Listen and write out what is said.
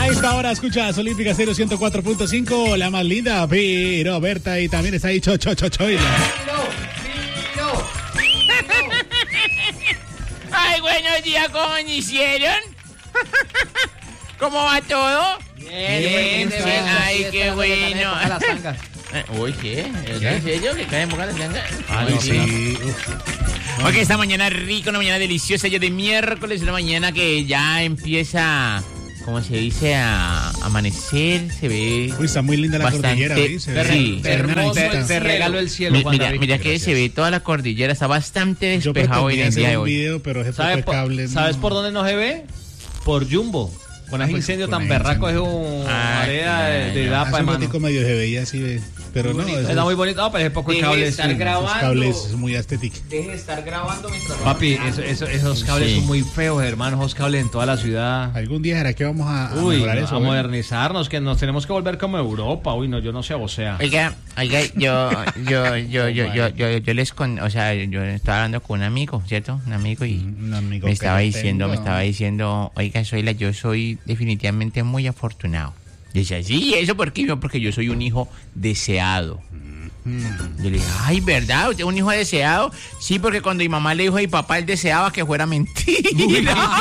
A esta hora escuchas Olímpica 104.5, la más linda, pero Berta, y también está ahí Choila. Ay, buenos días, ¿cómo me hicieron? ¿Cómo va todo? Bien. Ay, qué bueno. Uy, ¿qué? ¿En serio? ¿Que cae en boca la sanga? No, sí. Ok, esta mañana rica, una mañana deliciosa, ya de miércoles, una mañana que ya empieza, ¿cómo se dice? A amanecer, se ve. Uy, está muy linda la bastante, cordillera, ¿sí? Se ve sí. Te regalo el cielo. Mira que se ve toda la cordillera, está bastante Yo despejado hoy en el hacer día de un hoy. video, pero ese poco de cable. ¿Sabes por dónde no se ve? Por Jumbo. Con ese incendio tan berraco es una área de dapa, hace un hermano. ratico medio se veía así, pero no. Está muy bonito. No, pero ese poco de cables. Los cables es muy estético. Deje de estar grabando mientras... Papi, esos cables son muy feos, hermano. Esos cables en toda la ciudad. Algún día será que vamos a mejorar eso. A modernizarnos, que nos tenemos que volver como Europa. Uy, no, yo no sé, o sea. Oiga, yo les o sea, yo estaba hablando con un amigo, ¿cierto? Un amigo y me estaba diciendo, oiga, yo soy definitivamente muy afortunado. Y decía, sí, ¿eso por qué? Porque yo soy un hijo deseado. Yo le dije, ay, ¿verdad? ¿Usted es un hijo deseado? Sí, porque cuando mi mamá le dijo a mi papá, él deseaba que fuera mentira.